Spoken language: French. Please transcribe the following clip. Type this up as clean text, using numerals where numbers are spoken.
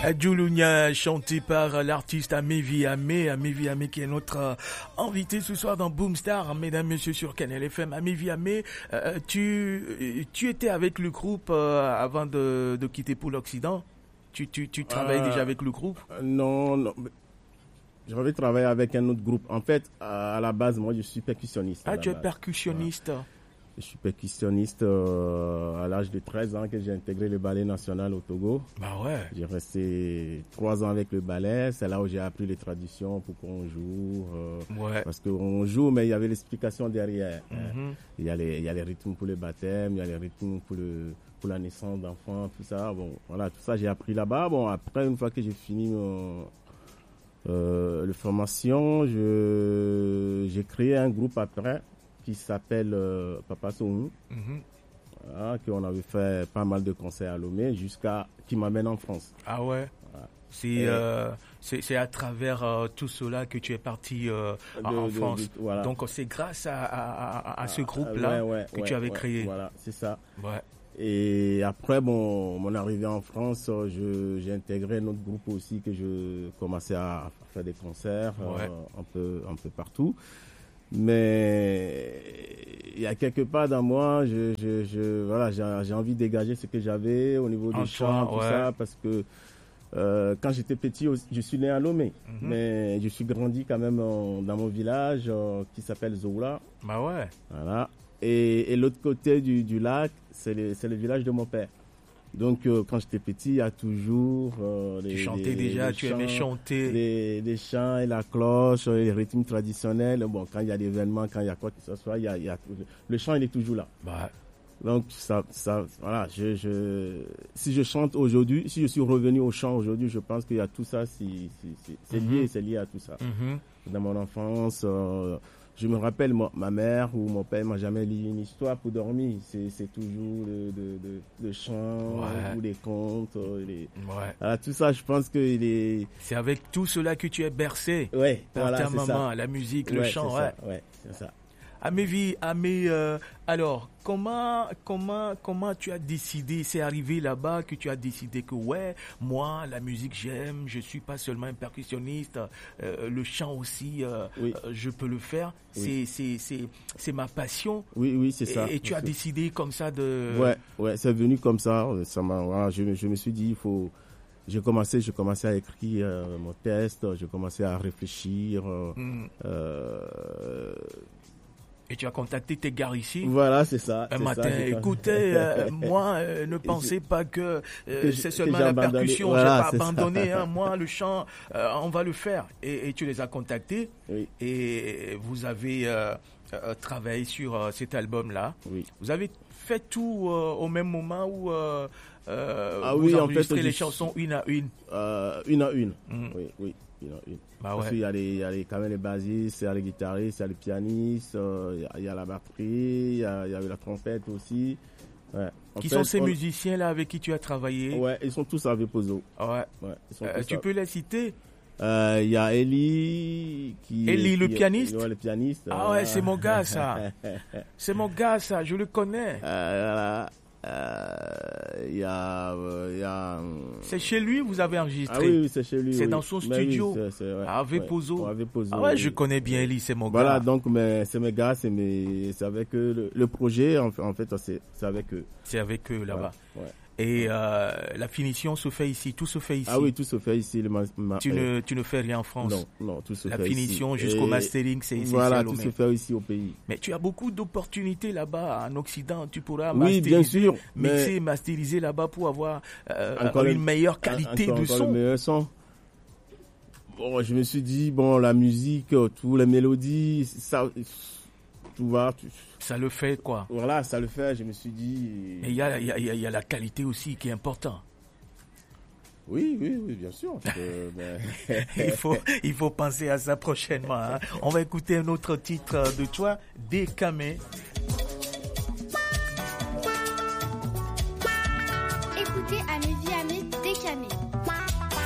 Djoulounia, chanté par l'artiste Amévi Amé. Amévi Amé qui est notre invité ce soir dans Boomstar, mesdames, messieurs, sur Canal FM. Amévi Amé, tu étais avec le groupe avant de quitter pour l'Occident? Tu travailles déjà avec le groupe? Non. J'avais travaillé avec un autre groupe. En fait, à la base, moi, je suis percussionniste. Ah, tu es percussionniste. Je suis percussionniste à l'âge de 13 ans que j'ai intégré le ballet national au Togo. Bah ouais. J'ai resté 3 ans avec le ballet. C'est là où j'ai appris les traditions pour qu'on joue. Ouais. Parce qu'on joue, mais il y avait l'explication derrière. Mm-hmm. Il y a les rythmes pour le baptême, il y a les rythmes pour la naissance d'enfants, tout ça. Bon, voilà, tout ça j'ai appris là-bas. Bon, après, une fois que j'ai fini la formation, j'ai créé un groupe après qui s'appelle Papa Sohou. Mm-hmm. Voilà, qu'on avait fait pas mal de concerts à Lomé jusqu'à qui m'amène en France. Ah ouais. Voilà. C'est à travers tout cela que tu es parti en France. Voilà. Donc c'est grâce à ce groupe-là que tu avais créé. Voilà, c'est ça. Ouais. Et après mon arrivée en France, j'ai intégré un autre groupe aussi que je commençais à faire des concerts un peu partout. Mais il y a quelque part dans moi, voilà, j'ai envie de dégager ce que j'avais au niveau du chant, tout ça, parce que quand j'étais petit, je suis né à Lomé, mais je suis grandi quand même dans mon village qui s'appelle Zoula. Bah ouais. Voilà. Et l'autre côté du lac, c'est le village de mon père. Donc, quand j'étais petit, il y a toujours tu chantais déjà, tu aimais chanter. Les chants et la cloche, les rythmes traditionnels. Bon, quand il y a des événements, quand il y a quoi que ce soit, le chant, il est toujours là. Bah. Donc, voilà, si je chante aujourd'hui, si je suis revenu au chant aujourd'hui, je pense qu'il y a tout ça, c'est lié à tout ça. Dans mon enfance, je me rappelle, ma mère ou mon père m'a jamais lu une histoire pour dormir. C'est toujours le chant ou les contes. Alors, tout ça, je pense que c'est avec tout cela que tu es bercé. Ouais, par voilà, ta maman, la musique, le chant. C'est ça. Amévi, alors, comment tu as décidé, c'est arrivé là-bas que tu as décidé que moi, la musique j'aime, je suis pas seulement un percussionniste, le chant aussi, je peux le faire, c'est ma passion. Oui, c'est ça. Et tu as décidé comme ça de... Ouais, c'est venu comme ça, je me suis dit, j'ai commencé à écrire mon texte, j'ai commencé à réfléchir, et tu as contacté tes gars ici. Voilà, c'est ça. Un matin, écoutez, moi, ne pensez pas que c'est seulement la percussion, voilà, j'ai pas abandonné. Moi, le chant, on va le faire. Et tu les as contactés. Oui. Et vous avez travaillé sur cet album-là. Oui. Vous avez fait tout au même moment où vous enregistrez les chansons une à une. Une à une. Oui. Parce qu'il y a quand même les bassistes, il y a les guitaristes, il y a les pianistes, il y a la batterie, il y a la trompette aussi. Ouais. Qui sont ces musiciens-là avec qui tu as travaillé? Ouais, ils sont tous à Vepozo. Tu peux les citer? Il y a Eli le pianiste? Le pianiste. Ah ouais, c'est mon gars ça. C'est mon gars ça, je le connais. Il y a c'est chez lui vous avez enregistré? Ah oui, c'est chez lui. C'est dans son studio. À Vepozo. Ah ouais, je connais bien Eli, c'est mon gars. Voilà, donc c'est mes gars, c'est avec eux le projet en fait c'est avec eux. C'est avec eux là-bas. Ouais. Et la finition se fait ici, tout se fait ici. Ah oui, tout se fait ici. Tu ne fais rien en France? Non, tout se fait ici. La finition jusqu'au mastering, c'est ici. Voilà, tout se fait ici au pays. Mais tu as beaucoup d'opportunités là-bas en Occident. Tu pourras bien sûr, mixer, masteriser là-bas pour avoir une meilleure qualité de son. Le meilleur son. Bon, je me suis dit, la musique, toutes les mélodies, ça... Ça le fait quoi? Voilà, ça le fait, je me suis dit... Mais il y a la qualité aussi qui est importante. Oui, bien sûr. Il faut penser à ça prochainement. On va écouter un autre titre de toi, Décamé.